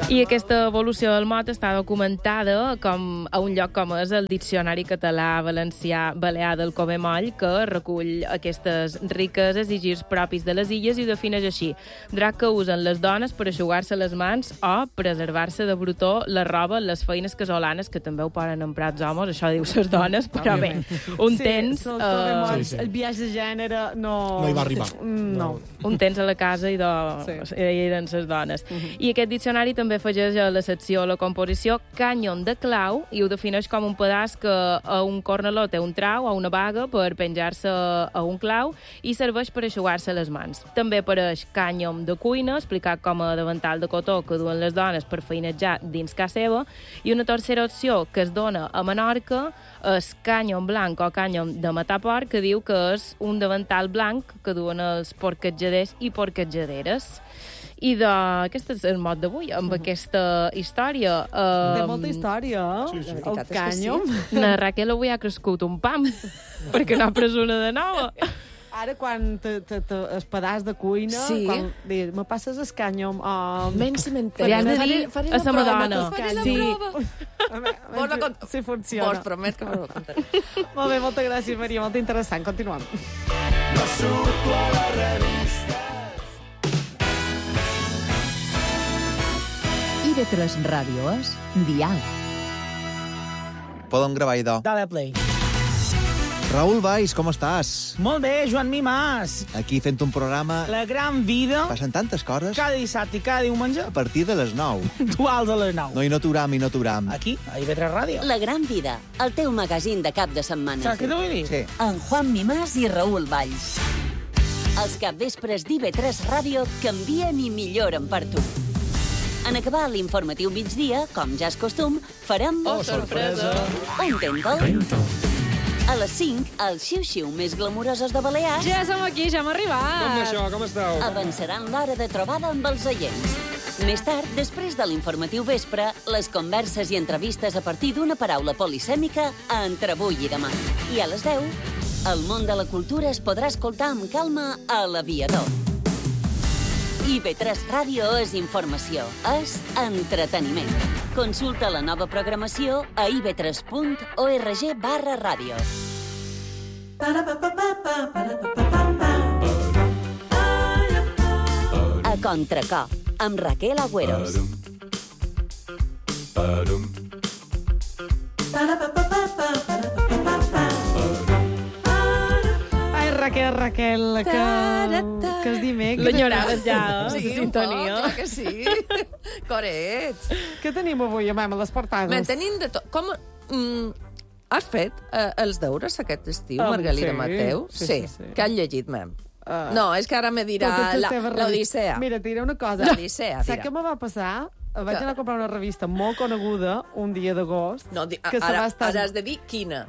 I aquesta evolució del mot està documentada com a un lloc com és el Diccionari Català Valencià Balear del Covemoll, que recull aquestes riqueses i girs propis de les illes i ho defineix així: drap que usen les dones per eixugar-se les mans o preservar-se de brutó la roba en les feines casolanes, que també ho poden emprar els homes, això diu les dones, però bé, un temps... El viatge de gènere no hi va arribar. No. Un temps a la casa i eren les dones. I aquest diccionari també afegeix a la secció la composició cànyon de clau i ho defineix com un pedaç que a un cornaló té un trau o una baga per penjar-se a un clau i serveix per eixugar-se les mans. També apareix cànyon de cuina, explicat com a davantal de cotó que duen les dones per feinejar dins casa seva, i una tercera opció que es dona a Menorca és cànyon blanc o cànyon de matar porc, que diu que és un davantal blanc que duen els porquetjaders i porquetjaderes. I aquest és el mot d'avui, amb aquesta història. Té molta història, Sí. el cànyon. La Raquel avui ha crescut un pam, perquè n'ha pres una de nova. Ara, quan el pedaç de cuina, Sí. quan dius, me passes el cànyon... Menys Li cimentera. has de dir a sa madona. Sí. Si funciona. Vos promet que me ho contaré. Molt bé, moltes gràcies, Maria, molt interessant. Continuem. IB3 Ràdio és Dial. Podem gravar, idò. Dale play. Raül Valls, com estàs? Molt bé, Joan Mimàs. Aquí fent un programa... La gran vida, Passen tantes coses cada dissabte i cada diumenge, a partir de les 9. duals a les 9. No, i no t'uram. Aquí, a IB3 Ràdio. La gran vida, el teu magazín de cap de setmana. Saps què t'ho vull dir? Sí. En Juan Mimàs i Raül Valls. Els capvespres d'IB3 Ràdio canvien i milloren per tu. En acabar l'informatiu migdia, com ja és costum, farem... Oh, sorpresa! Un Tento. A les 5, els xiu-xiu més glamurosos de Balears Ja som aquí, ja hem arribat. Com esteu? avançaran l'hora de trobada amb els oients. Més tard, després de l'informatiu vespre, les converses i entrevistes a partir d'una paraula polisèmica entre avui i demà. I a les 10, el món de la cultura es podrà escoltar amb calma a l'Aviador. IB3 Ràdio és informació, és entreteniment. Consulta la nova programació a ib3.org/ràdio. A Contracor, amb Raquel Agüeros. Ai, Raquel, que és dimecres. L'enyoraves ja, Sí, la sintonia. clar que sí. Corets. Què tenim avui, a les portades? Men, tenim de tot. Com... has fet els deures aquest estiu, Margalida sí. Mateu? Sí. Que has llegit, mem? No, és que ara me dirà l'Odissea. Mira, et diré una cosa. L'Odissea, Saps dirà. què me va passar? Vaig anar a comprar una revista molt coneguda un dia d'agost. No, que se va estar... ara has de dir quina.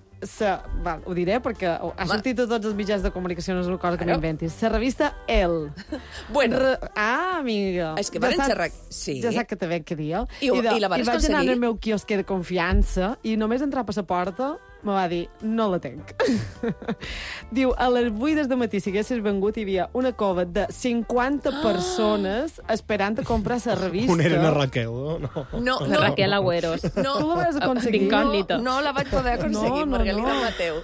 Ho diré perquè ha sortit a tots els mitjans de comunicació, no és una cosa que Claro. m'inventis. La revista El. Bueno, Amiga. és que van xerrar... Sí. Ja saps que te veig que dia. I la vas vaig anar aconseguir? al meu quiosque de confiança i només entrar per la porta me va dir, no la tenc. Diu, a les 8 del matí, si haguessis vengut, hi havia una cova de 50 persones esperant a comprar la revista. On era la Raquel, no? No, La Raquel Agüeros. No, Tu la vas aconseguir? D'incògnita. no la vaig poder aconseguir, No. Margalida Mateu.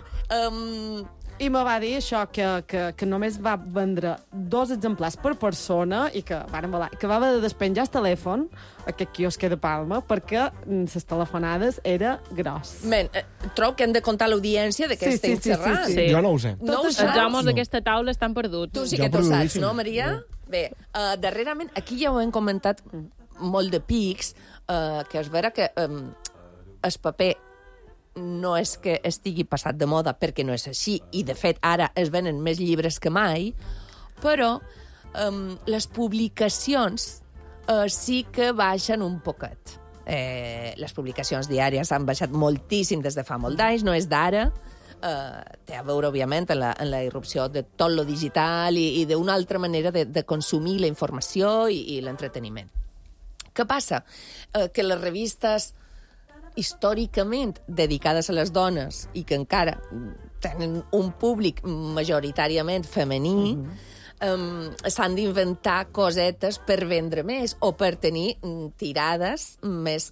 I me va dir això, que només va vendre 2 exemplars per persona i que va haver de despenjar el telèfon, aquest quiosque de Palma, perquè les telefonades era gros. Men, trobo que hem de contar l'audiència de què Sí, estem sí, sí, xerrant. sí, sí. Jo no ho sé. No ho Els saps? homes d'aquesta taula estan perduts. Tu sí Jo que t'ho saps, perdudíssim. no, Maria? Bé, darrerament, aquí ja ho hem comentat molt de pics, que és vera que el paper no és que estigui passat de moda, perquè no és així, i de fet ara es venen més llibres que mai, però les publicacions sí que baixen un poquet. Les publicacions diàries han baixat moltíssim des de fa molt d'anys, no és d'ara, té a veure, òbviament, en la irrupció de tot lo digital i d'una altra manera de consumir la informació i l'entreteniment. Què passa? Que les revistes històricament dedicades a les dones i que encara tenen un públic majoritàriament femení, s'han d'inventar cosetes per vendre més o per tenir tirades més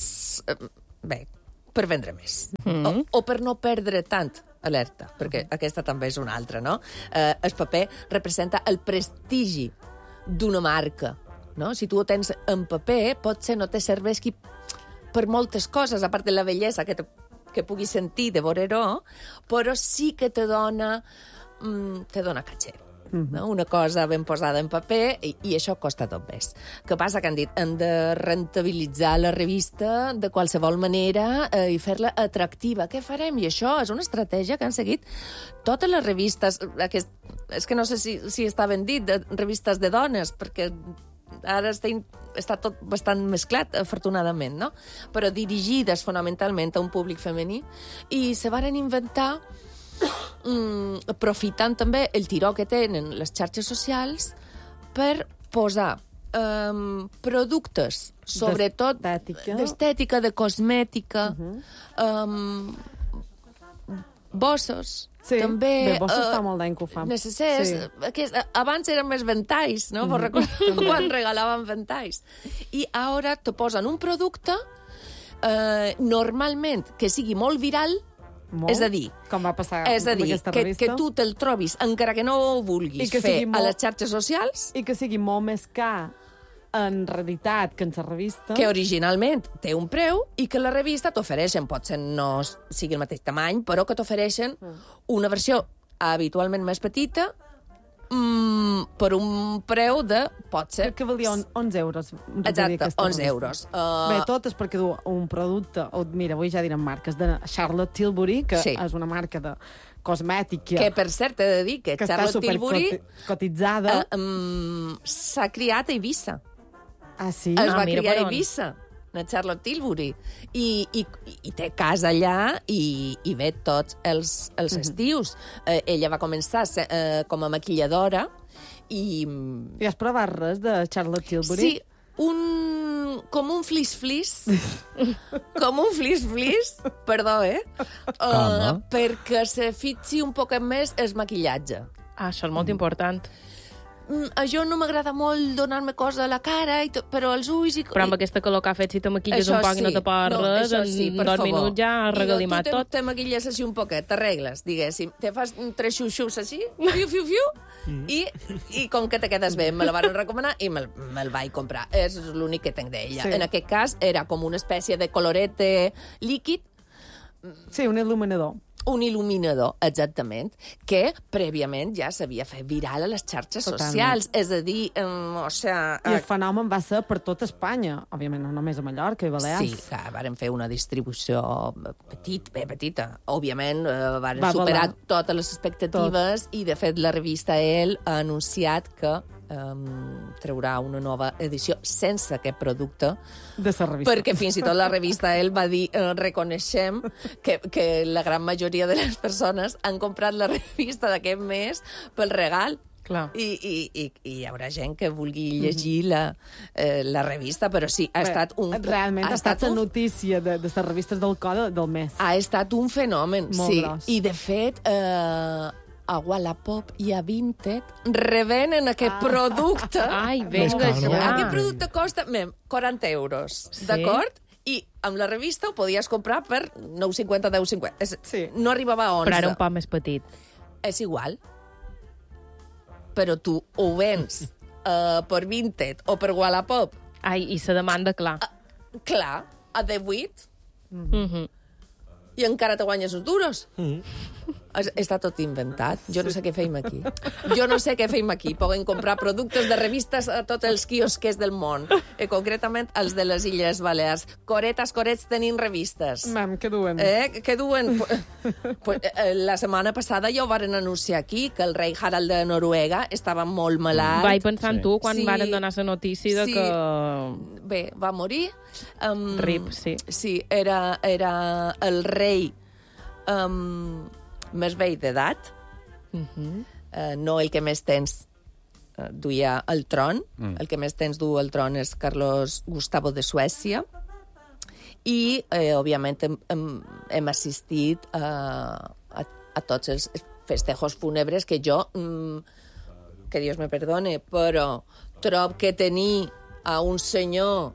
per vendre més. O per no perdre tant, alerta, perquè aquesta també és una altra, no? El paper representa el prestigi d'una marca, no? Si tu ho tens en paper, potser no te serveix per moltes coses, a part de la bellesa que puguis sentir de veure-ho, però sí que te dona caché. No? Una cosa ben posada en paper i això costa tot més. Què passa? Que han dit hem de rentabilitzar la revista de qualsevol manera i fer-la atractiva. Què farem? I això és una estratègia que han seguit totes les revistes. És que no sé si està ben dit, de revistes de dones, perquè ara està tot bastant mesclat, afortunadament, no? Però dirigides fonamentalment a un públic femení i se varen inventar aprofitant també el tiró que tenen les xarxes socials per posar productes, sobretot d'estètica, de cosmètica, bossos. Sí, també, bé, bossos fa molt d'any que ho fan. Necessers. Sí. Abans eren més ventalls, no? Vos recordo quan regalaven ventalls. I ara te posen un producte normalment que sigui molt viral. Molt? És a dir, com va passar que tu te'l trobis, encara que no ho vulguis fer a les xarxes socials. I que sigui molt més car en realitat que en la revista. Que originalment té un preu i que la revista t'ofereixen, potser no sigui el mateix tamany, però que t'ofereixen una versió habitualment més petita per un preu de, potser... Crec que valia 11 euros. Exacte, 11 euros. Bé, tot és perquè du un producte, mira, avui ja direm marques, de Charlotte Tilbury, que és una marca de cosmètica... Que, per cert, he de dir que Charlotte Tilbury cotitzada. S'ha criat a Eivissa. Ah, sí? Es va criar a Eivissa, a Charlotte Tilbury, i té casa allà i ve tots els estius. Ella va començar com a maquilladora i... I has provat res de Charlotte Tilbury? Sí, com un flis-flis. Com un flis-flis, perdó, perquè se fixi un poc més el maquillatge. Ah, això és molt important. A jo no m'agrada molt donar-me cosa a la cara, però els ulls... Però amb aquesta calor que ha fet, si te maquilles un poc i no te poses res, en 2 minuts ja has regalimat tot. Tu te maquilles així un poquet, t'arregles, diguéssim, te fas 3 xuxus així, fiu, i com que te quedes bé, me la van recomanar i me'l vaig comprar. És l'únic que tenc d'ella. En aquest cas era com una espècie de colorete líquid. Sí, un il·luminador. Un il·luminador, exactament, que prèviament ja s'havia fet viral a les xarxes socials. És a dir, I el fenomen va ser per tot Espanya, òbviament, no només a Mallorca i Balears. Sí, que varen fer una distribució petita. Òbviament, varen superar totes les expectatives i, de fet, la revista Elle ha anunciat que traurà una nova edició sense aquest producte de la revista. Perquè fins i tot la revista Elle va dir reconeixem que la gran majoria de les persones han comprat la revista d'aquest mes pel regal. Clar. I hi haurà gent que vulgui llegir la revista, però sí, ha estat un... Realment ha estat la notícia de les revistes del code del mes. Ha estat un fenomen, molt gros. I, de fet, a Wallapop i a Vinted revenen aquest producte. Ai, vinga, ja. Aquest producte costa 40 euros, d'acord? I amb la revista ho podies comprar per 9,50, 10,50. Sí. No arribava a 11. Però era un poc més petit. És igual. Però tu ho vens per Vinted o per Wallapop. Ai, i la demanda, clar. Clar, a 18. I encara te guanyes els duros. Està tot inventat. Jo no sé què feim aquí. Poden comprar productes de revistes a tots els quiosques del món. Concretament els de les Illes Balears. Corets tenim revistes. Què duen? Què duen? La setmana passada ja ho varen anunciar aquí, que el rei Harald de Noruega estava molt malalt. Vaig pensar en tu quan varen donar la notícia de que... Bé, va morir. Rip, sí. Sí, era el rei més vell d'edat, no el que més temps duia el tron. El que més temps du el tron és Carlos Gustavo de Suècia. I, òbviament, hem assistit a tots els festejos fúnebres que jo que Dios me perdone, però trob que tenir a un senyor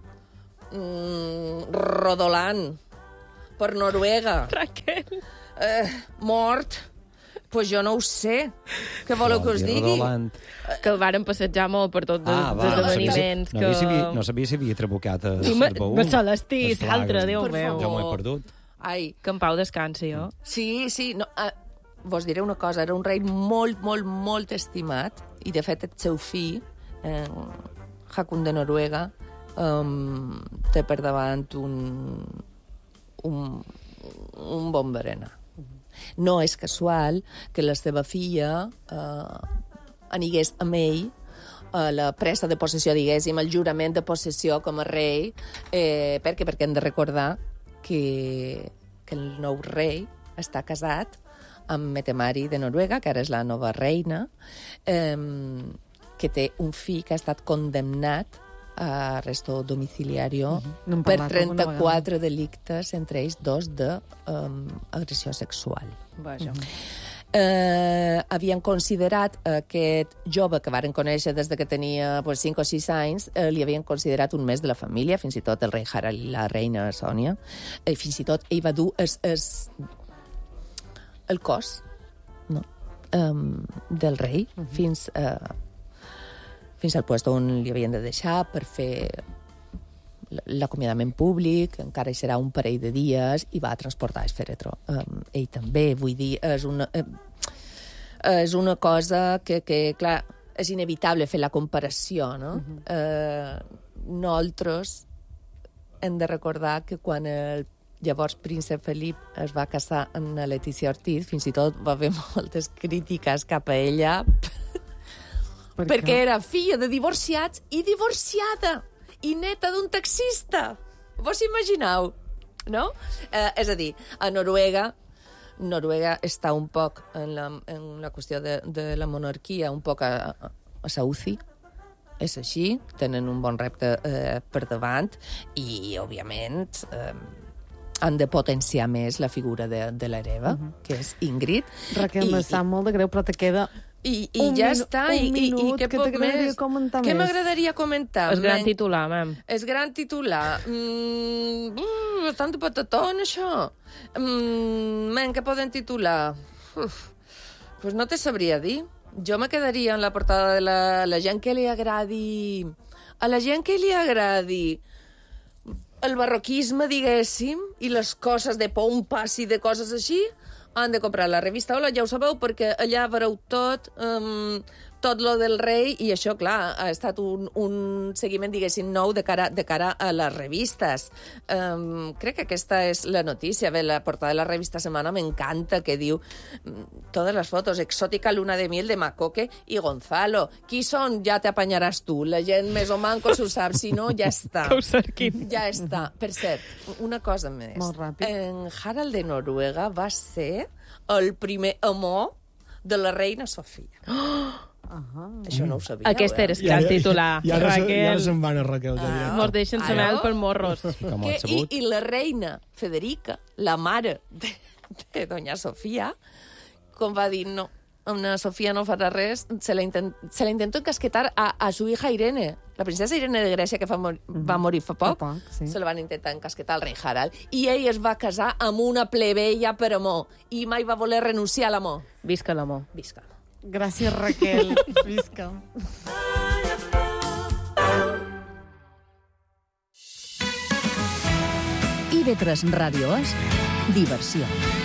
rodolant per Noruega, Raquel. mort, pues jo no ho sé. Què voleu que us digui? Que el varen passejar molt per tots els esdeveniments. No sabia si havia trabucat a Cervó. Celestí, l'altre, Déu meu. Jo m'ho he perdut. Ai. Que en pau descansi, jo. Sí. No, vos diré una cosa, era un rei molt, molt, molt estimat, i de fet el seu fill, Hakon de Noruega, té per davant un bon berenar. No és casual que la seva filla anigués amb ell a la presa de possessió, diguéssim, el jurament de possessió com a rei, perquè hem de recordar que el nou rei està casat amb Mette-Marit de Noruega, que ara és la nova reina, que té un fill que ha estat condemnat a arresto domiciliario per 34 delictes, entre ells 2 d'agressió sexual. Vaja. Havien considerat aquest jove que varen conèixer des que tenia 5 o 6 anys, li havien considerat un mes de la família, fins i tot el rei Harald i la reina Sònia, i fins i tot ell va dur el cos del rei fins al lloc on li havien de deixar per fer l'acomiadament públic, encara hi serà un parell de dies, i va transportar el fèretre. Ell també, vull dir, és una cosa que, clar, és inevitable fer la comparació, no? Nosaltres hem de recordar que quan el llavors príncep Felip es va casar amb la Letícia Ortiz, fins i tot va haver moltes crítiques cap a ella, perquè era filla de divorciats i divorciada, i neta d'un taxista. Vos imagineu, no? És a dir, a Noruega està un poc en la qüestió de la monarquia, un poc a sa UCI. És així, tenen un bon repte per davant i, òbviament, han de potenciar més la figura de l'hereva, que és Ingrid. Raquel, me sap molt de greu, però te queda I ja està, i què poc més? Què m'agradaria comentar? El gran titular, mem. El gran titular. Bastant de patatón, això. Què poden titular? Pues no te sabria dir. Jo me quedaria en la portada de la gent que li agradi... A la gent que li agradi el barroquisme, diguéssim, i les coses de pompas i de coses així, han de comprar la revista Hola, ja ho sabeu, perquè allà veureu tot lo del rei, i això, clar, ha estat un seguiment, diguéssim, nou de cara a les revistes. Crec que aquesta és la notícia. Bé, la portada de la revista Semana m'encanta, que diu totes les fotos, exòtica luna de miel de Macoque i Gonzalo. Qui són? Ja t'apanyaràs tu. La gent més o manco s'ho sap, si no, ja està. Que ho cerquin. Ja està. Per cert, una cosa més. Molt ràpid. En Harald de Noruega va ser el primer amor de la reina Sofia. Això no ho sabíeu, Aquest era el gran titular, Raquel. Ja no se'n van a Raquel. Mos deixen sa mel per morros. I la reina Federica, la mare de doña Sofia, com va dir, no, amb la Sofia no farà res, se la intentó encasquetar a su hija Irene, la princesa Irene de Grècia, que va morir fa poc, se la van intentar encasquetar al rei Harald, i ell es va casar amb una plebeia per amor, i mai va voler renunciar a l'amor. Visca l'amor. Visca l'amor. Gràcies, Raquel. Visca. IB3 Ràdio és diversió.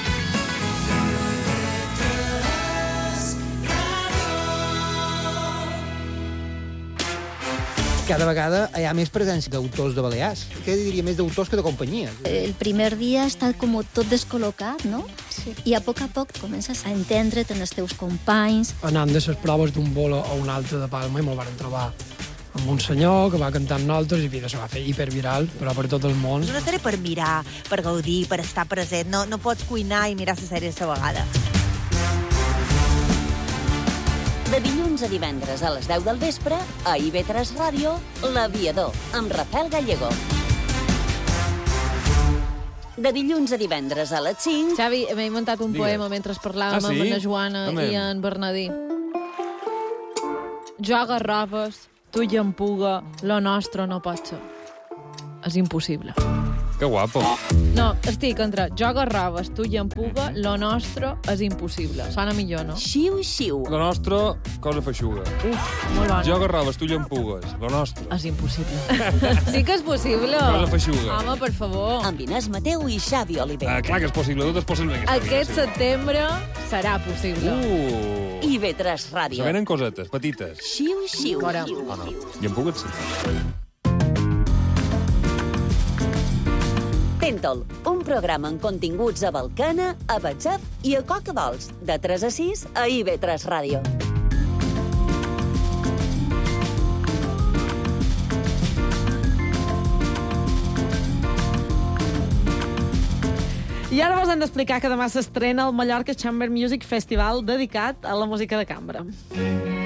Cada vegada hi ha més presència d'autors de Balears. Què diria, més d'autors que de companyies. El primer dia està com tot descol·locat, no? Sí. I a poc comences a entendre't en els teus companys. Anant de les proves d'un bolo a un altre de Palma i me'l van trobar amb un senyor que va cantar amb nosaltres i se va fer hiperviral, però per tot el món. És una sèrie per mirar, per gaudir, per estar present. No pots cuinar i mirar la sèrie a la vegada. De dilluns a divendres a les 10 del vespre, a IB3 Ràdio, L'Aviador, amb Rafael Gallego. De dilluns a divendres a les 5... Xavi, m'he inventat un poema mentre parlàvem amb la Joana i en Bernadí. Jo agarraves, tu i empuga, lo nostre no pot ser. És impossible. Que guapo. No, estic entre jo agarraves, tu i empuga, lo nostre és impossible. Sona millor, no? Xiu, xiu. Lo nostre, cosa feixuga. Uf, molt bon. Jo agarraves, tu llampugues. Lo nostre. És impossible. Sí que és possible. Cosa feixuga. Home, per favor. Amb Inés Mateu i Xavi Oliver. Clar que és possible, tot és possible. Aquest setembre serà possible. IB3 Ràdio. Se venen cosetes, petites. Xiu, xiu. Fora. Oh, no. Llampugues, sí. Tentol, un programa amb continguts a Balcana, a WhatsApp i a Coca-Dols, de 3 a 6 a IB3 Ràdio. I ara vos hem d'explicar que demà s'estrena el Mallorca Chamber Music Festival dedicat a la música de cambra.